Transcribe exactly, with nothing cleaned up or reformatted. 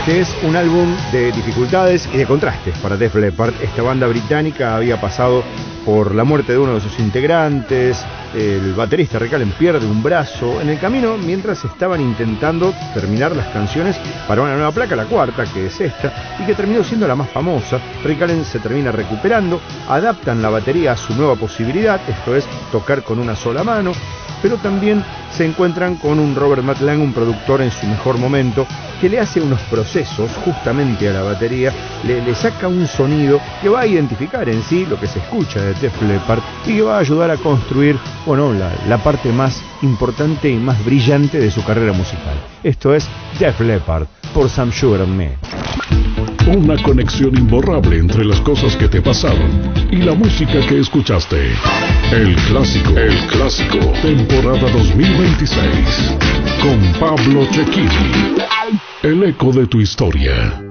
Este es un álbum de dificultades y de contrastes para Def Leppard. Esta banda británica había pasado por la muerte de uno de sus integrantes, el baterista Rick Allen pierde un brazo en el camino mientras estaban intentando terminar las canciones para una nueva placa, la cuarta, que es esta, y que terminó siendo la más famosa. Rick Allen se termina recuperando, adaptan la batería a su nueva posibilidad, esto es, tocar con una sola mano, pero también se encuentran con un Robert Matt Lang, un productor en su mejor momento, que le hace unos procesos justamente a la batería, le, le saca un sonido que va a identificar en sí lo que se escucha de Def Leppard y que va a ayudar a construir, bueno, la, la parte más importante y más brillante de su carrera musical. Esto es Def Leppard por Some Sugar on Me. Una conexión imborrable entre las cosas que te pasaron y la música que escuchaste. El clásico, el clásico, temporada dos mil veintiséis, con Pablo Cecchini. El eco de tu historia.